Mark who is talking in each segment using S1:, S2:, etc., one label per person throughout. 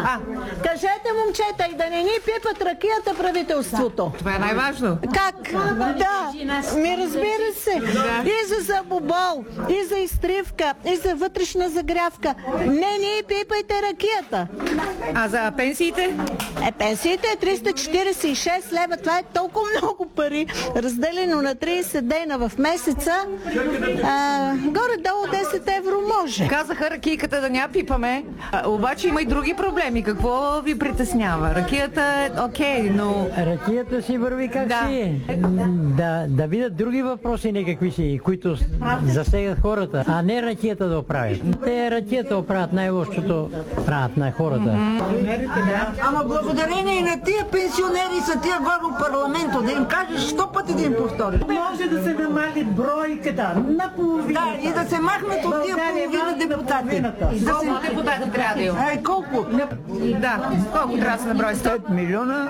S1: Кажете, момчета, и да не ни пипат ракията правителството.
S2: Това е най-важно.
S1: Как? Да, разбира се. И за забобол, и за изтривка, и за вътрешна загрявка. Не пипайте ракията.
S2: А за пенсиите?
S1: Пенсиите е 346 лева. Това е толкова много пари, разделено на 30 дена в месеца. Горе-долу 10 евро може.
S2: Казаха ракийката да ня пипаме, обаче има и други проблеми. Какво ви притеснява? Ракията е окей, но...
S3: Ракията си върви как си е. Да видят други въпроси някакви си, които засегат хората, а не ракията да оправят. Те ракията оправят най-лошото, правят на хората.
S4: Ама благодарение и на тия пенсионери са тия горе парламенто, да им кажеш 100 пъти да им повтори.
S5: Може да се намали бройката на половина.
S4: Да, и да се махнат от тия половина депутати.
S2: Колко депутати трябва да има?
S4: Колко?
S2: Да, колко трябва да се наброи?
S6: 5 милиона.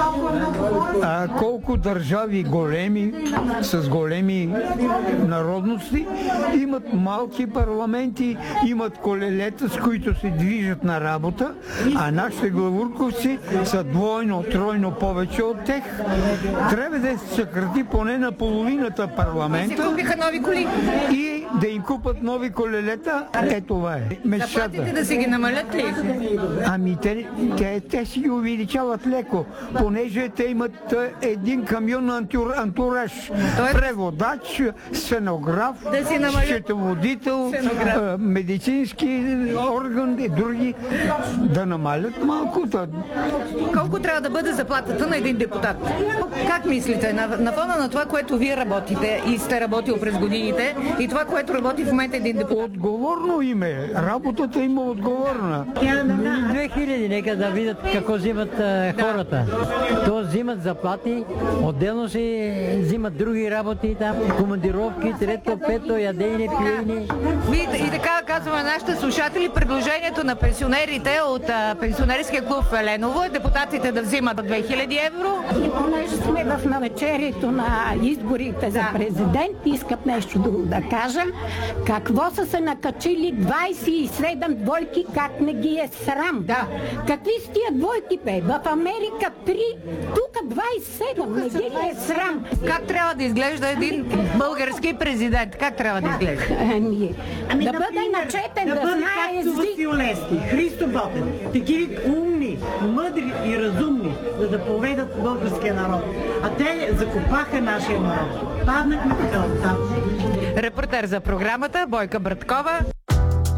S6: Колко държави големи, с големи народности, имат малки парламенти, имат колелета, с които се движат на работа, а нашите главурковци са двойно, тройно повече от тях. Трябва да се съкрати поне на половината парламента.
S2: Си купиха нови коли.
S6: И да им купат нови колелета. Това е.
S2: Заплатите да си ги намалят ли?
S6: Ами те си ги увеличават леко, понеже те имат един камион на антураж. Преводач, сценограф, счетоводител, медицински орган и други. Да намалят малко.
S2: Колко трябва да бъде заплатата на един депутат? Как мислите? На фона на това, което вие работите и сте работил през годините и това, което работи в момента един депутат?
S6: Отговорно име. Работата има отговорна.
S3: 2000, нека да видят какво взимат хората. То взимат заплати, отделно си взимат други работи там, командировки, трето, пето, ядейни, пиени.
S2: И така казваме нашите слушатели, предложението на пенсионерите от пенсионерския клуб в Еленово е депутатите да взимат 2000 евро.
S7: И понеже сме в навечерието на изборите за президент, искам нещо друго да кажа. Какво са се накачили 27 двойки, как не ги е срам?
S2: Да.
S7: Какви с тия двойки, бе? В Америка 3, тук 27, не ги ли е срам?
S2: Как трябва да изглежда един български президент? Как трябва да изглежда?
S7: Да бъде начетен, да знае език.
S5: Васил Левски, Христо Ботев, такива умни, мъдри и разумни, за да поведат българския народ. А те закопаха нашия народ. Паднахме така.
S2: Репортер за програмата Бойка Браткова.